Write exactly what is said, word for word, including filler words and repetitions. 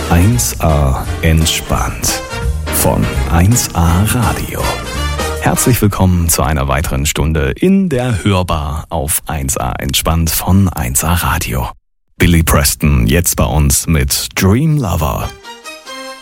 eins a entspannt von eins a Radio. Herzlich willkommen zu einer weiteren Stunde in der Hörbar auf eins a entspannt von eins a Radio. Billy Preston jetzt bei uns mit Dream Lover.